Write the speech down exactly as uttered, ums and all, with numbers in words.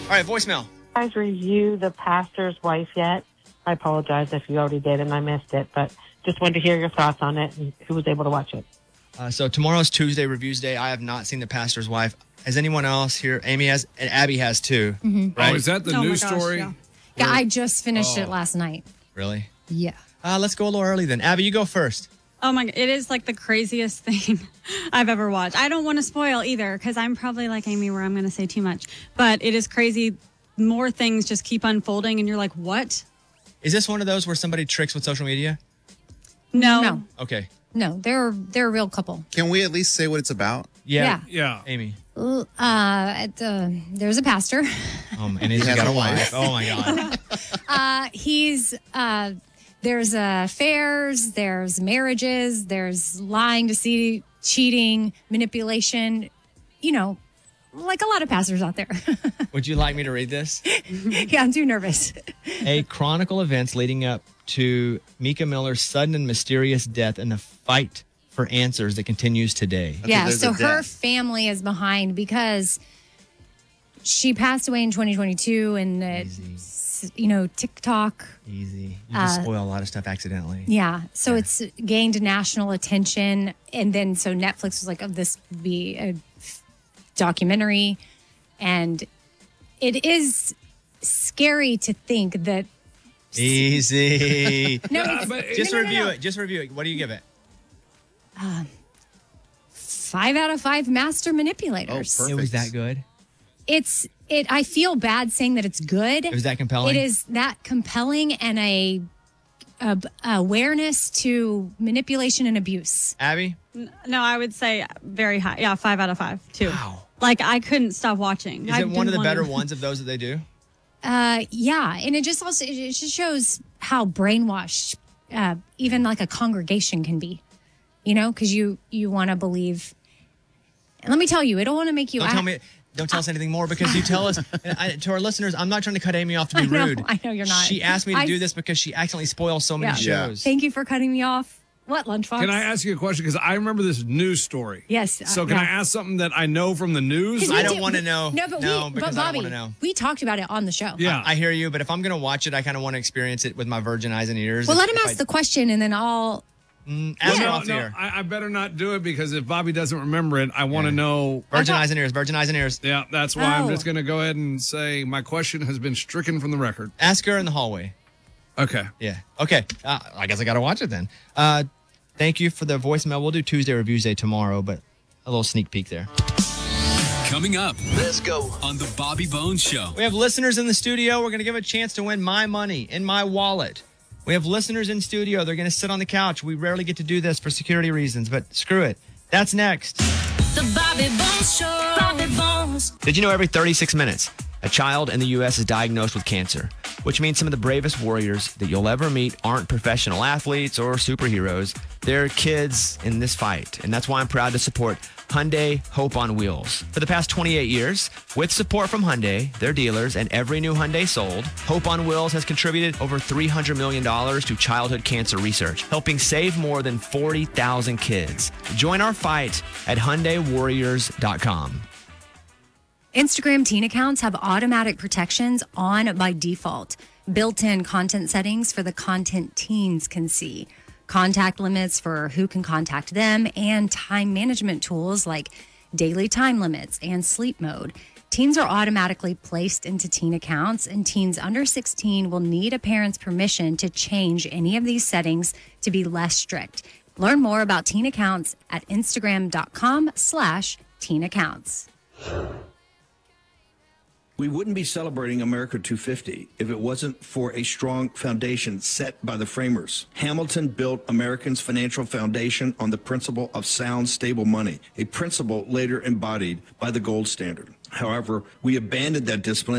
All right, voicemail. Guys, review The Pastor's Wife yet? I apologize if you already did and I missed it, but just wanted to hear your thoughts on it and who was able to watch it. Uh, so tomorrow's Tuesday Reviews Day. I have not seen The Pastor's Wife. Has anyone else here? Amy has, and Abby has too. Mm-hmm. Right? Oh, is that the Oh news my gosh, story? yeah. Yeah, I just finished Oh. it last night. Really? Yeah. Uh, let's go a little early then. Abby, you go first. Oh my, it is like the craziest thing I've ever watched. I don't want to spoil either because I'm probably like Amy where I'm going to say too much. But it is crazy. More things just keep unfolding and you're like, what? Is this one of those where somebody tricks with social media? No. No. Okay. No, they're they're a real couple. Can we at least say what it's about? Yeah. Yeah. Amy. Uh, at, uh, there's a pastor. Um, and he's He has got a a wife. wife. Oh, my God. Uh, he's uh, there's uh, affairs, there's marriages, there's lying, deceit, cheating, manipulation. You know, like a lot of pastors out there. Would you like me to read this? Yeah, I'm too nervous. A chronicle events leading up to Mika Miller's sudden and mysterious death and the fight for answers that continues today. Yeah, there's so a her death. family is behind because she passed away in twenty twenty-two, and uh, Easy. s- you know, TikTok. Easy. You just spoil a lot of stuff accidentally. Yeah, so it's gained national attention, and then so Netflix was like, "Oh, this would be a f- documentary," and it is scary to think that. Easy. No, it's, But Just no, no, no, review no. it. Just review it. What do you give it? Five out of five master manipulators. Oh, It was Perfect. that good. It's it. I feel bad saying that it's good. It was that compelling. It is that compelling and a, a, a awareness to manipulation and abuse. Abby? No, I would say very high. Yeah, five out of five, too. Wow. Like, I couldn't stop watching. Is I it one of didn't the wanna- better ones of those that they do? Uh, yeah, and it just also it just shows how brainwashed uh, even like a congregation can be. You know, because you you want to believe. And let me tell you, it'll want to make you. Don't act- tell me. Don't tell us anything more because you tell us and I, to our listeners. I'm not trying to cut Amy off to be I know, rude. I know you're not. She asked me to I- do this because she accidentally spoils so many Yeah. shows. Thank you for cutting me off. What, Lunchbox? Can I ask you a question? Because I remember this news story. Yes. uh, So can yeah. I ask something that I know from the news? 'Cause we I don't did- wanna we- know. No, but No, we, because but I don't Bobby, wanna know. we talked about it on the show. Yeah. I hear you, but if I'm going to watch it, I kind of want to experience it with my virgin eyes and ears. Well, If- let him if ask I- the question, and then I'll. Mm, ask her no, off the no, air. I, I better not do it because if Bobby doesn't remember it, I want to Yeah. know. Virgin thought- eyes and ears. Virgin eyes and ears. Yeah, that's why I'm Oh. just going to go ahead and say my question has been stricken from the record. Ask her in the hallway. Okay. Yeah. Okay. Uh, I guess I got to watch it then. Uh, thank you for the voicemail. We'll do Tuesday Reviews Day tomorrow, but a little sneak peek there. Coming up Let's go. on the Bobby Bones Show. We have listeners in the studio. We're going to give a chance to win my money in my wallet. We have listeners in studio. They're going to sit on the couch. We rarely get to do this for security reasons, but screw it. That's next. The Bobby Bones Show. Bobby Bones. Did you know every thirty-six minutes, a child in the U S is diagnosed with cancer, which means some of the bravest warriors that you'll ever meet aren't professional athletes or superheroes. They're kids in this fight, and that's why I'm proud to support Hyundai Hope on Wheels. For the past twenty-eight years, with support from Hyundai, their dealers, and every new Hyundai sold, Hope on Wheels has contributed over three hundred million dollars to childhood cancer research, helping save more than forty thousand kids. Join our fight at Hyundai Warriors dot com. Instagram teen accounts have automatic protections on by default, built-in content settings for the content teens can see, contact limits for who can contact them, and time management tools like daily time limits and sleep mode. Teens are automatically placed into teen accounts, and teens under sixteen will need a parent's permission to change any of these settings to be less strict. Learn more about teen accounts at instagram.com slash teen accounts. We wouldn't be celebrating America two fifty if it wasn't for a strong foundation set by the framers. Hamilton built Americans' financial foundation on the principle of sound, stable money, a principle later embodied by the gold standard. However, we abandoned that discipline